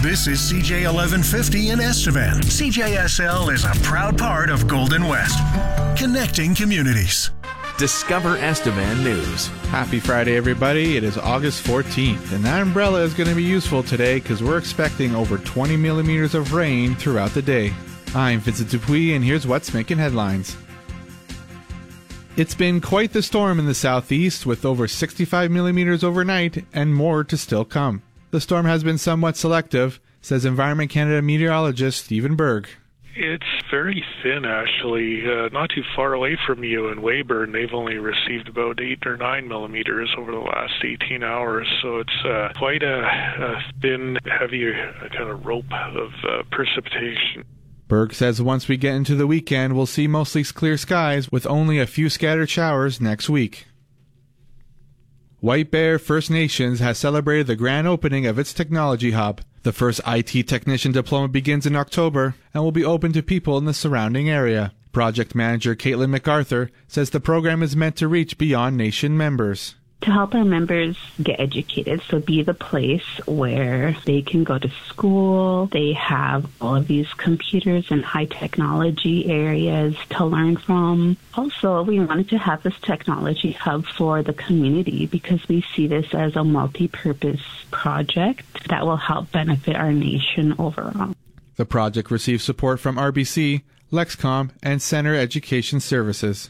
This is CJ 1150 in Estevan. CJSL is a proud part of Golden West, connecting communities. Discover Estevan News. Happy Friday, everybody. It is August 14th, and that umbrella is going to be useful today because we're expecting over 20 millimeters of rain throughout the day. I'm Vincent Dupuis, and here's what's making headlines. It's been quite the storm in the southeast, with over 65 millimeters overnight and more to still come. The storm has been somewhat selective, says Environment Canada meteorologist Stephen Berg. It's very thin, actually. Not too far away from you in Weyburn, they've only received about 8 or 9 millimeters over the last 18 hours. So it's quite a thin, heavy kind of rope of precipitation. Berg says once we get into the weekend, we'll see mostly clear skies with only a few scattered showers next week. White Bear First Nations has celebrated the grand opening of its technology hub. The first IT technician diploma begins in October and will be open to people in the surrounding area. Project manager Caitlin MacArthur says the program is meant to reach beyond nation members. To help our members get educated, so be the place where they can go to school. They have all of these computers and high technology areas to learn from. Also, we wanted to have this technology hub for the community because we see this as a multi-purpose project that will help benefit our nation overall. The project receives support from RBC, Lexcom, and Center Education Services.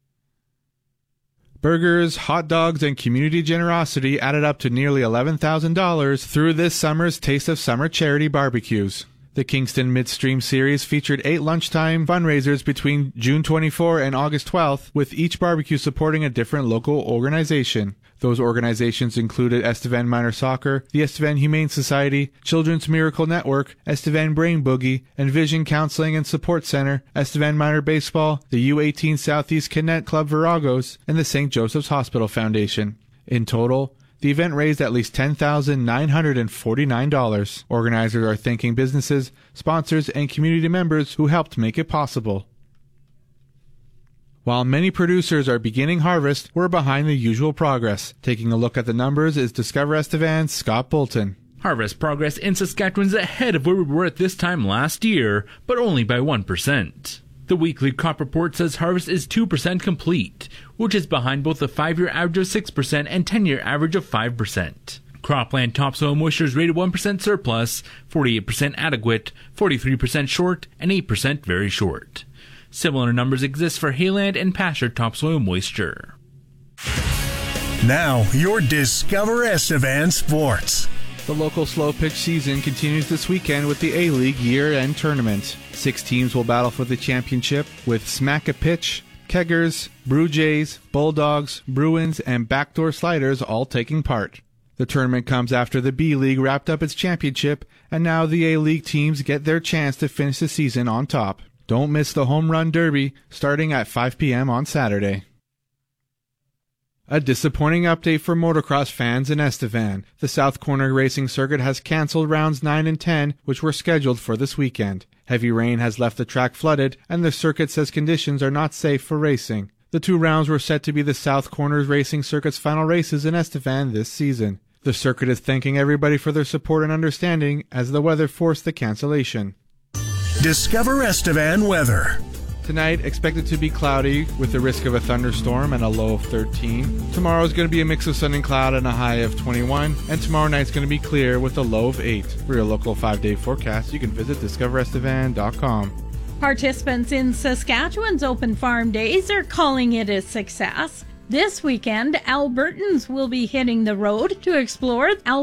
Burgers, hot dogs, and community generosity added up to nearly $11,000 through this summer's Taste of Summer charity barbecues. The Kingston Midstream Series featured 8 lunchtime fundraisers between June 24 and August 12th, with each barbecue supporting a different local organization. Those organizations included Estevan Minor Soccer, the Estevan Humane Society, Children's Miracle Network, Estevan Brain Boogie, Envision Counseling and Support Center, Estevan Minor Baseball, the U18 Southeast Cadet Club Viragos, and the St. Joseph's Hospital Foundation. In total, the event raised at least $10,949. Organizers are thanking businesses, sponsors, and community members who helped make it possible. While many producers are beginning harvest, we're behind the usual progress. Taking a look at the numbers is Discover Estevan's Scott Bolton. Harvest progress in Saskatchewan is ahead of where we were at this time last year, but only by 1%. The weekly crop report says harvest is 2% complete, which is behind both the 5-year average of 6% and 10-year average of 5%. Cropland topsoil moisture is rated 1% surplus, 48% adequate, 43% short, and 8% very short. Similar numbers exist for hayland and pasture topsoil moisture. Now, your Discover Estevan Sports. The local slow pitch season continues this weekend with the A-League year-end tournament. 6 teams will battle for the championship, with Smack-a-Pitch, Keggers, Brew Jays, Bulldogs, Bruins, and Backdoor Sliders all taking part. The tournament comes after the B-League wrapped up its championship, and now the A-League teams get their chance to finish the season on top. Don't miss the Home Run Derby, starting at 5 p.m. on Saturday. A disappointing update for motocross fans in Estevan. The South Corner Racing Circuit has cancelled rounds 9 and 10, which were scheduled for this weekend. Heavy rain has left the track flooded, and the circuit says conditions are not safe for racing. The 2 rounds were set to be the South Corners Racing Circuit's final races in Estevan this season. The circuit is thanking everybody for their support and understanding as the weather forced the cancellation. Discover Estevan weather. Tonight, expected to be cloudy with the risk of a thunderstorm and a low of 13. Tomorrow is going to be a mix of sun and cloud and a high of 21. And tomorrow night's going to be clear with a low of 8. For your local 5-day forecast, you can visit discoverestevan.com. Participants in Saskatchewan's Open Farm Days are calling it a success. This weekend, Albertans will be hitting the road to explore